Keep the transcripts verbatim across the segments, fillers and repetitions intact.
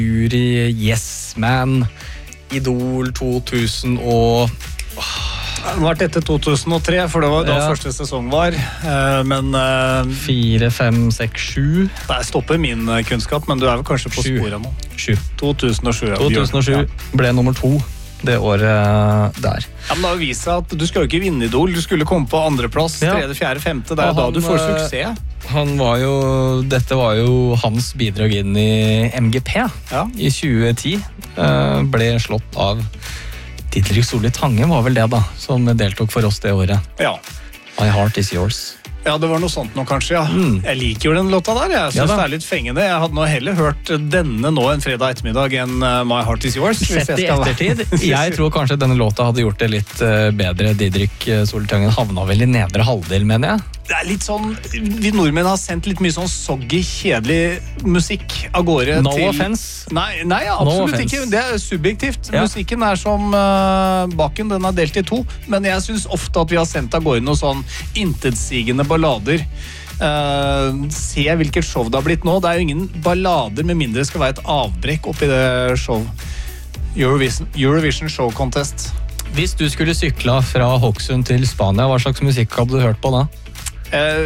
Jury, Yes Man, Idol to tusen og... Det var etter to tusen og tre, for det var da ja. første sesong var. Men... Fire, fem, seks, sju. Der stopper min kunnskap, men du er vel kanskje på sporet nå. Sju. to tusen og sju. to tusen og sju ble nummer to det året der. Ja, men det har jo vist seg at du skal jo ikke vinne Idol, du skulle komme på andreplass, ja. tredje, fjerde, femte. Det er jo da du får suksess. Han var jo, dette var jo hans bidrag inn i M G P ja. i tjue ti. Ble slått av Didrik Solli Tange var vel det da, som deltok for oss det året. Ja. My Heart Is Yours. Ja, det var noe sånt nå kanskje, ja. Mm. Jeg liker jo den låta der, jeg synes ja, det er litt fengende. Jeg hadde nå heller hørt denne nå en fredag ettermiddag enn My Heart Is Yours. Sett i ettertid. Jeg tror kanskje denne låta hadde gjort det litt bedre. Didrik Solli Tange havna vel i nedre halvdel, mener jeg. Det er litt sånn, vi nordmenn har sendt litt mye sånn soggy, kjedelig musikk av gårde no til... No offense. Nei, nei absolutt no ikke. Det er subjektivt. Ja. Musikken er som uh, baken, den er delt i to. Men jeg synes ofte at vi har sendt av gårde noe sånn intetsigende ballader. Uh, se hvilket show det har blitt nå. Det er jo ingen ballader med mindre det skal være et avbrekk oppi det show. Eurovision, Eurovision Show Contest. Hvis du skulle sykla fra Hokksund til Spania, hva slags musikk hadde du hørt på da? Eh,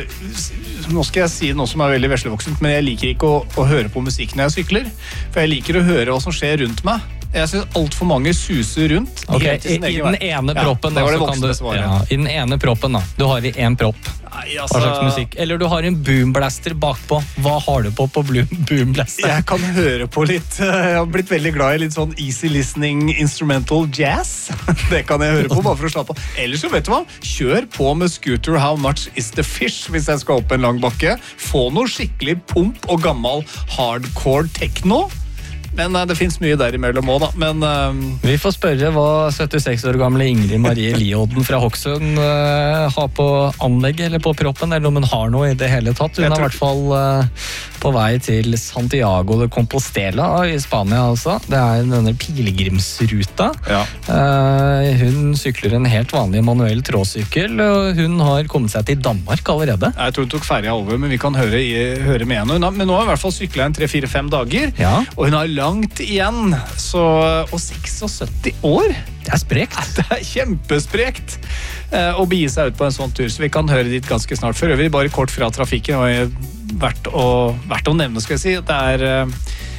nå skal jeg si noe som er veldig veslevoksent, men jeg liker ikke å, å høre på musikk når jeg sykler, for jeg liker å høre hva som skjer rundt meg. Jeg synes alt for mange suser rundt. Okay, i, i den ene proppen ja, da, det så kan du, ja, i den ene proppen da, du har i en propp. Nei, altså, hva slags musikk? Eller du har en boomblaster bakpå. Hva har du på på boomblaster? Jeg kan høre på litt, jeg har blitt veldig glad i litt sånn easy listening instrumental jazz. Det kan jeg høre på, bare for å slappe av. Ellers så vet du hva, kjør på med Scooter How Much Is The Fish hvis jeg skal opp en lang bakke. Få noe skikkelig pump og gammel hardcore techno. Men uh, det finnes mye der imellom også da. Men, uh, vi får spørre hva syttiseks år gamle Ingrid Marie Lioden fra Hokksund uh, har på anlegget eller på proppen, eller om hun har noe i det hele tatt. Hun er i hvert fall uh, på vei til Santiago de Compostela i Spania altså. Det er denne pilegrimsruta. Ja. Uh, hun sykler en helt vanlig manuell tråsykkel, og hun har kommet seg til Danmark allerede. Jeg tror hun tok ferja over, men vi kan høre, i, høre med henne. Men nå har hun i hvert fall syklet en tre fire fem dager, ja. Og hun har langt igjen, så, og syttiseks år. Det er sprekt. Det er kjempesprekt eh, å begi seg ut på en sånn tur, så vi kan høre dit ganske snart. For øvrig, bare kort fra trafikken, og verdt å, verdt å nevne, skal jeg si. Det er eh,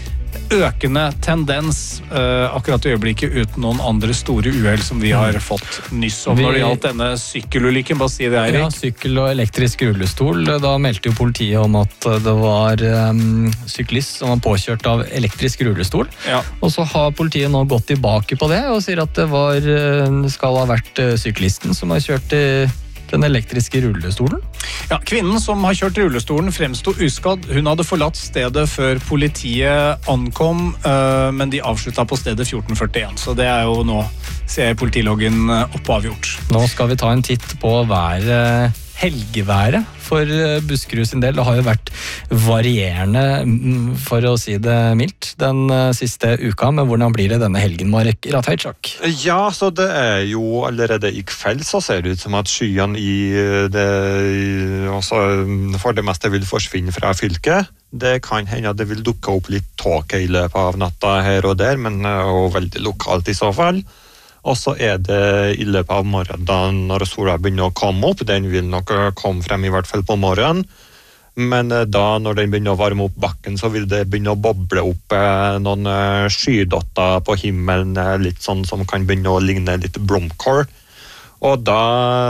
økende tendens eh, akkurat i øyeblikket uten noen andre store uhell som vi har fått nyss om vi, når det gjaldt denne sykkelulykken. Bare si det, Eirik. Ja, sykkel og elektrisk rullestol. Da meldte jo politiet om at det var um, syklist som var påkjørt av elektrisk rullestol. Ja. Og så har politiet nå gått tilbake på det og sier at det var, skal ha vært syklisten som har kjørt den elektriske rullestolen. Ja, kvinnen som har kjørt rullestolen fremstod uskadd. Hun hadde forlatt stedet før politiet ankom, men de avsluttet på stedet fjorten førtien. Så det er jo nå, ser jeg politiloggen oppavgjort. Nå skal vi ta en titt på været, helgeværet for Buskerud sin del. Det har jo vært varierende, for å si det mildt, den siste uka, men hvordan blir det denne helgen, Marek Ratajczak? Ja, så det er jo allerede i kveld så ser det ut som at skyene i det, også for det meste vil forsvinne fra fylket. Det kan hende at det vil dukke opp litt tåke i løpet av natta her og der, men og veldig lokalt i så fall. Og så er det i løpet av morgenen når sola begynner å komme opp. Den vil nok komme frem i hvert fall på morgenen. Men da når den begynner å varme opp bakken, så vil det begynne å boble opp noen skydotter på himmelen, litt sånn som kan begynne å ligne litt blomkål. Og da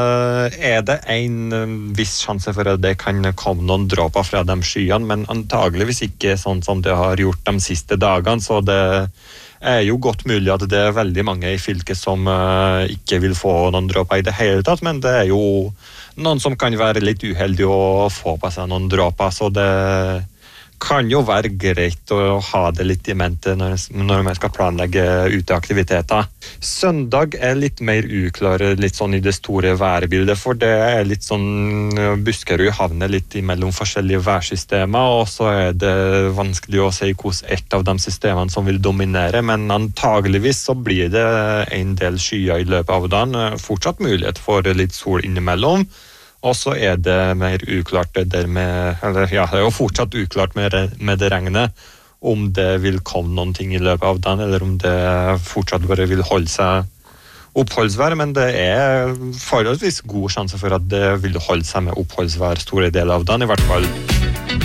er det en viss sjanse for at det kan komme noen dråper fra de skyene, men antageligvis ikke sånn som det har gjort de siste dagene, så det er jo godt mulig at det er veldig mange i fylket som uh, ikke vil få noen dråper i det hele tatt, men det er jo noen som kan være litt uheldige å få på seg noen dråper, så det kan jo være greit å ha det litt i mente når, når man skal planlegge uteaktiviteter. Søndag er litt mer uklar, litt sånn i det store værbildet, for det er litt sånn Buskerud havner litt mellom forskjellige værsystemer, og så er det vanskelig å si hvordan ett av de systemene som vil dominere, men antageligvis så blir det en del skyer i løpet av dagen, fortsatt mulighet for litt sol innimellom. Og så er det mer uklart det der med, eller ja, det er jo fortsatt uklart med, med det regnet, om det vil komme noen ting i løpet av dagen, eller om det fortsatt bare vil holde seg oppholdsvær, men det er forholdsvis god sjanse for at det vil holde seg med oppholdsvær store deler av dagen, i hvert fall